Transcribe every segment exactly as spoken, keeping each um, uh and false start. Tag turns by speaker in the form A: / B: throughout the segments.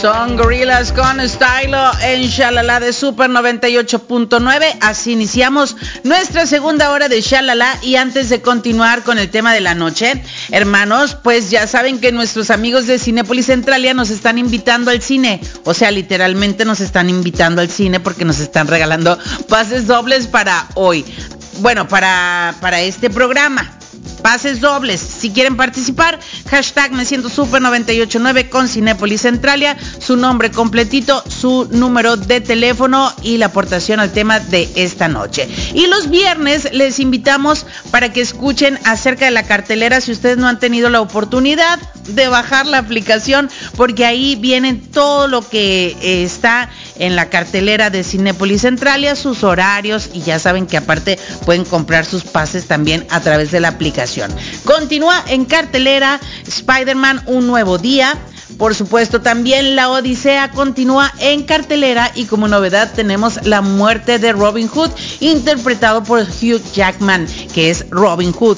A: Son Gorillaz con Stylo en Shalala de Super noventa y ocho punto nueve. Así iniciamos nuestra segunda hora de Shalala. Y antes de continuar con el tema de la noche, hermanos, pues ya saben que nuestros amigos de Cinépolis Centralia nos están invitando al cine. O sea, literalmente nos están invitando al cine porque nos están regalando pases dobles para hoy. Bueno, para, para este programa. Pases dobles. Si quieren participar, hashtag me siento super noventa y ocho nueve con Cinépolis Centralia, su nombre completito, su número de teléfono y la aportación al tema de esta noche. Y los viernes les invitamos para que escuchen acerca de la cartelera si ustedes no han tenido la oportunidad de bajar la aplicación, porque ahí vienen todo lo que eh, está en la cartelera de Cinépolis Centralia, sus horarios, y ya saben que aparte pueden comprar sus pases también a través de la aplicación. Continúa en cartelera Spider-Man Un Nuevo Día. Por supuesto, también La Odisea continúa en cartelera y como novedad tenemos La Muerte de Robin Hood, interpretado por Hugh Jackman, que es Robin Hood.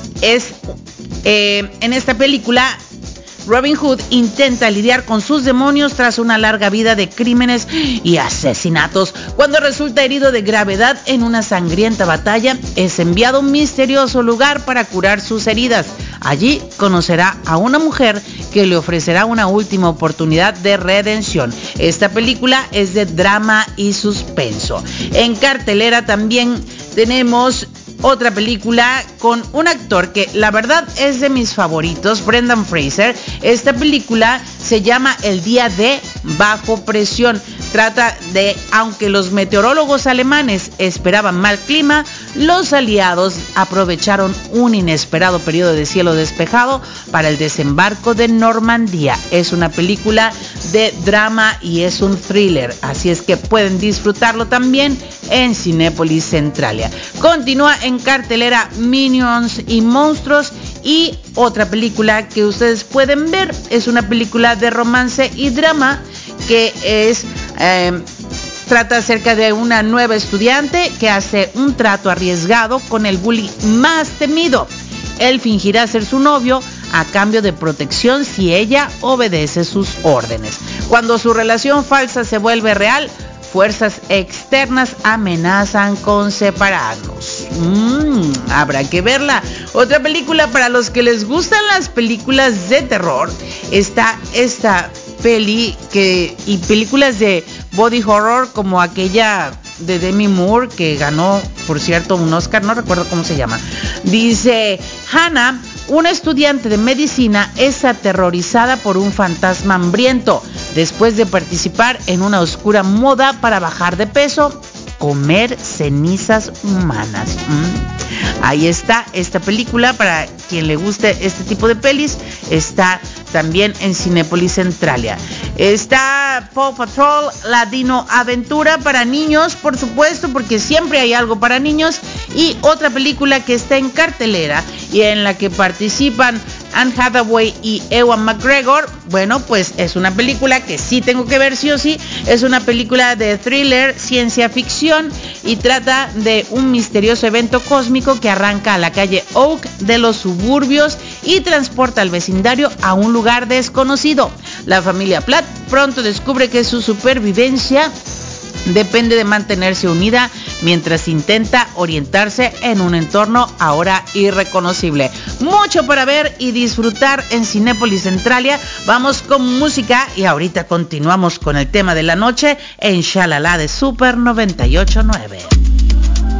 A: Es eh, en esta película Robin Hood intenta lidiar con sus demonios tras una larga vida de crímenes y asesinatos. Cuando resulta herido de gravedad en una sangrienta batalla, es enviado a un misterioso lugar para curar sus heridas. Allí conocerá a una mujer que le ofrecerá una última oportunidad de redención. Esta película es de drama y suspenso. En cartelera también tenemos otra película con un actor que la verdad es de mis favoritos, Brendan Fraser. Esta película se llama El Día de Bajo Presión. Trata de, aunque los meteorólogos alemanes esperaban mal clima, los aliados aprovecharon un inesperado periodo de cielo despejado para el desembarco de Normandía. Es una película de drama y es un thriller, así es que pueden disfrutarlo también en Cinépolis Centralia. Continúa en cartelera Minions y Monstruos, y otra película que ustedes pueden ver es una película de romance y drama que es eh, trata acerca de una nueva estudiante que hace un trato arriesgado con el bully más temido. Él fingirá ser su novio a cambio de protección si ella obedece sus órdenes. Cuando su relación falsa se vuelve real, fuerzas externas amenazan con separarnos. Mm, habrá que verla. Otra película para los que les gustan las películas de terror está esta peli que y películas de body horror como aquella de Demi Moore que ganó, por cierto, un Oscar, no recuerdo cómo se llama. Dice: Hannah, una estudiante de medicina, es aterrorizada por un fantasma hambriento. Después de participar en una oscura moda para bajar de peso, comer cenizas humanas. ¿Mm? Ahí está esta película para quien le guste este tipo de pelis. Está también en Cinépolis Centralia. Está Paw Patrol, la Dino Aventura para niños, por supuesto, porque siempre hay algo para niños. Y otra película que está en cartelera y en la que participan Anne Hathaway y Ewan McGregor. Bueno, pues es una película que sí tengo que ver sí o sí. Es una película de thriller, ciencia ficción, y trata de un misterioso evento cósmico que arranca a la calle Oak de los suburbios y transporta al vecindario a un lugar desconocido. La familia Platt pronto descubre que su supervivencia depende de mantenerse unida mientras intenta orientarse en un entorno ahora irreconocible. Mucho para ver y disfrutar en Cinépolis Centralia. Vamos con música y ahorita continuamos con el tema de la noche en Shalala de Super noventa y ocho nueve.